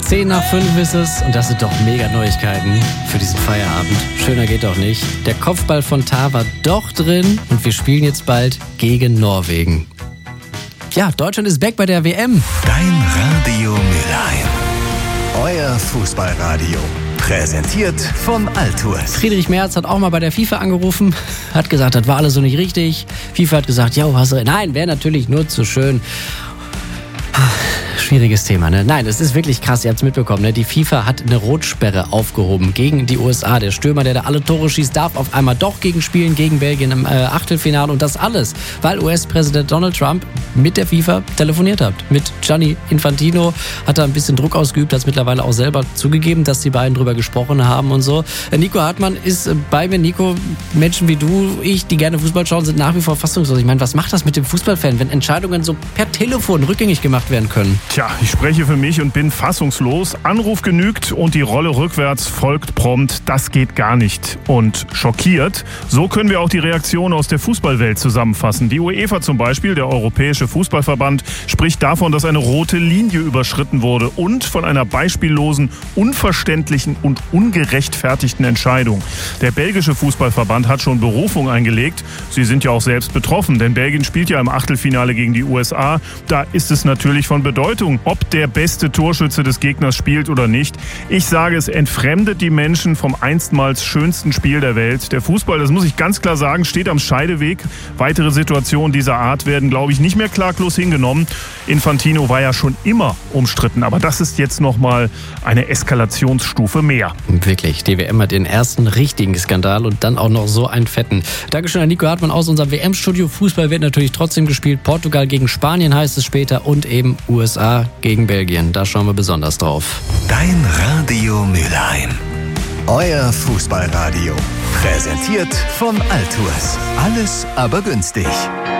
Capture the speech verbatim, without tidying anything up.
Zehn nach fünf ist es und das sind doch mega Neuigkeiten für diesen Feierabend. Schöner geht doch nicht. Der Kopfball von Tah war doch drin und wir spielen jetzt bald gegen Norwegen. Ja, Deutschland ist back bei der W M. Dein Radio Mülheim. Euer Fußballradio. Präsentiert von Altours. Friedrich Merz hat auch mal bei der FIFA angerufen, hat gesagt, das war alles so nicht richtig. FIFA hat gesagt, ja, hast du... Nein, wäre natürlich nur zu schön. Schwieriges Thema, ne? Nein, es ist wirklich krass, ihr habt es mitbekommen, ne? Die FIFA hat eine Rotsperre aufgehoben gegen die U S A. Der Stürmer, der da alle Tore schießt, darf auf einmal doch gegen spielen, gegen Belgien im äh, Achtelfinale. Und das alles, weil U S-Präsident Donald Trump mit der FIFA telefoniert hat. Mit Gianni Infantino hat er ein bisschen Druck ausgeübt, hat es mittlerweile auch selber zugegeben, dass die beiden drüber gesprochen haben und so. Äh, Nico Hartmann ist äh, bei mir. Nico, Menschen wie du, ich, die gerne Fußball schauen, sind nach wie vor fassungslos. Ich meine, was macht das mit dem Fußballfan, wenn Entscheidungen so per Telefon rückgängig gemacht werden können? Tja, ich spreche für mich und bin fassungslos. Anruf genügt und die Rolle rückwärts folgt prompt. Das geht gar nicht. Und schockiert. So können wir auch die Reaktion aus der Fußballwelt zusammenfassen. Die UEFA zum Beispiel, der Europäische Fußballverband, spricht davon, dass eine rote Linie überschritten wurde und von einer beispiellosen, unverständlichen und ungerechtfertigten Entscheidung. Der belgische Fußballverband hat schon Berufung eingelegt. Sie sind ja auch selbst betroffen, denn Belgien spielt ja im Achtelfinale gegen die U S A. Da ist es natürlich von Bedeutung, ob der beste Torschütze des Gegners spielt oder nicht. Ich sage, es entfremdet die Menschen vom einstmals schönsten Spiel der Welt. Der Fußball, das muss ich ganz klar sagen, steht am Scheideweg. Weitere Situationen dieser Art werden, glaube ich, nicht mehr klaglos hingenommen. Infantino war ja schon immer umstritten, aber das ist jetzt nochmal eine Eskalationsstufe mehr. Wirklich, die W M hat den ersten richtigen Skandal und dann auch noch so einen fetten. Dankeschön an Nico Hartmann aus unserem W M-Studio. Fußball wird natürlich trotzdem gespielt. Portugal gegen Spanien heißt es später und eben U S A gegen Belgien. Da schauen wir besonders drauf. Dein Radio Mülheim. Euer Fußballradio. Präsentiert von Altours. Alles aber günstig.